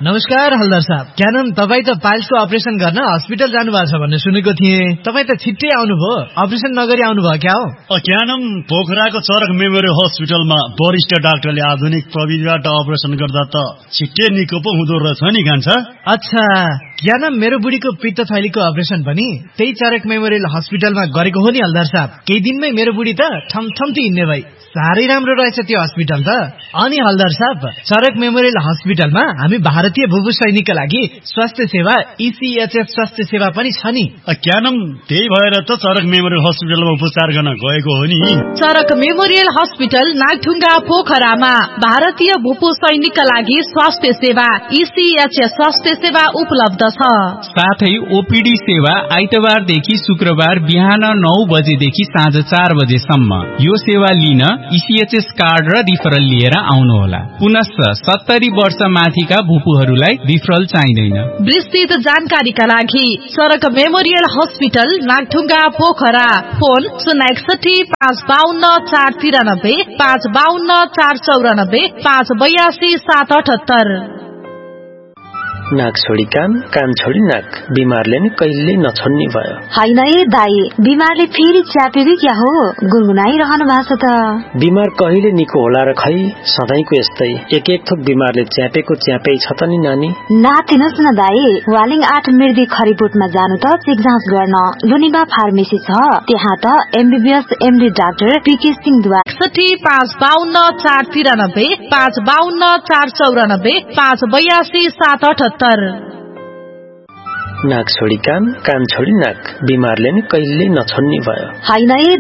नमस्कार हल्दार साहब। क्या नाम तपाईँ त पाइल्सको अपरेसन गर्न हस्पिटल जानुभएको छ भन्ने सुनेको थिएँ। तपाईँ त छिट्टै आउनुभयो, अपरेसन नगरी आउनुभयो क्या हो? क्या नाम पोखराको चरक मेमोरियल हस्पिटलमा वरिष्ठ डाक्टरले आधुनिक प्रविधिबाट अपरेसन गर्दा त छिट्टै निको पो हुँदो रहेछ नि कान्छा। अच्छा, क्या नाम मेरो बुढीको पित्त थैलीको अपरेसन पनि त्यही चरक मेमोरियल हस्पिटलमा गरेको हो नि हल्दार साहब। केही दिनमै मेरो बुढी त ठमठम्ती हिँड्ने भई। साह्रै राम्रो रहेछ त्यो हस्पिटल त। अनि हल्दार साहब, चरक मेमोरियल हस्पिटलमा हामी भारतीय भूभू सैनिकका लागि स्वास्थ्य सेवा ECHF स्वास्थ्य सेवा पनि छ नि। क्या नाम त्यही भएर त चरक मेमोरियल हस्पिटलमा उपचार गर्न गएको हो नि। चरक मेमोरियल हस्पिटल नागढुङ्गा पोखरामा भारतीय भूपू सैनिकका लागि स्वास्थ्य सेवा ECHF स्वास्थ्य सेवा उपलब्ध छ। साथै ओपीडी सेवा आइतबारदेखि शुक्रबार बिहान 9 बजेदेखि साँझ 4 बजेसम्म। यो सेवा लिन ECHS कार्ड र रिफरल लिएर आउनुहोला। पुनश्च 70 वर्ष माथिका भूपूहरूलाई रिफरल चाहिँदैन। विस्तृत जानकारीका लागि चरक memorial hospital Nagdhunga Pokhara, phone 061 552 493 552 494 582 778। नाक छोडी कान, कान छोडी नाक, बिमारले नि कहिले नछोड्ने भयो। होइन ए दाई, बिमारले फेरि च्यापेको क्या हो? गुनगुनाइरहनु भएको छ त। बिमार कहिले निको होला र खै, सधैँको यस्तै एक थोक बिमारले च्यापेको च्यापै छ त नि नानी। नातिनुहोस् न दाई, वालिङ 8 मिर्दी खरिबोटमा जानु त चेक जाँच गर्न लुनिबा फार्मेसी छ। त्यहाँ त MBBS MD डाक्टर PK सिंहद्वारा 61 552 493 552 494 582 778। नाक छोडी कान, कान छोडी नाक, बिमारले नि कहिले नछोड्ने भयो। होइन ए